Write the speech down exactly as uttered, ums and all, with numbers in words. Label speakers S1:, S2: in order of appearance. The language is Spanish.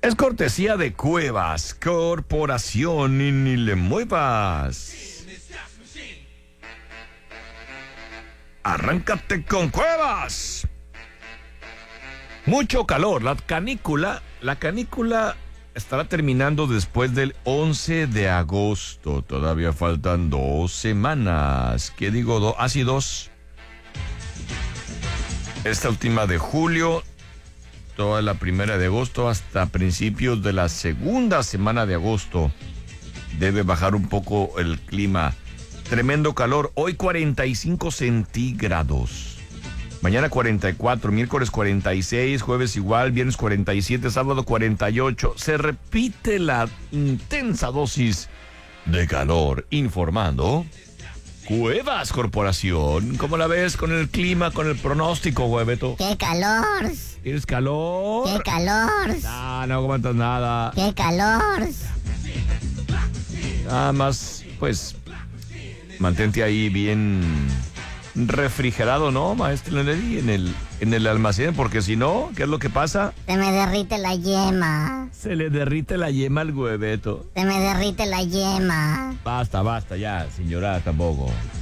S1: Es cortesía de Cuevas Corporación y ni le muevas. Arráncate con Cuevas. Mucho calor, la canícula, la canícula estará terminando después del once de agosto. Todavía faltan dos semanas. ¿Qué digo? Do, así dos. Esta última de julio, toda la primera de agosto hasta principios de la segunda semana de agosto. Debe bajar un poco el clima. Tremendo calor. Hoy cuarenta y cinco centígrados. Mañana cuarenta y cuatro, miércoles cuarenta y seis, jueves igual, viernes cuarenta y siete, sábado cuarenta y ocho. Se repite la intensa dosis de calor. Informando Cuevas Corporación. ¿Cómo la ves con el clima, con el pronóstico, Hueveto?
S2: ¡Qué calor!
S1: ¿Tienes calor?
S2: ¡Qué calor!
S1: No, no aguantas nada.
S2: ¡Qué calor!
S1: Nada más, pues, mantente ahí bien refrigerado, ¿no, maestro Nelly? En el, en el almacén, porque si no, ¿qué es lo que pasa?
S2: Se me derrite la yema.
S1: Se le derrite la yema al Hueveto.
S2: Se me derrite la yema.
S1: Basta, basta ya, señora, tampoco.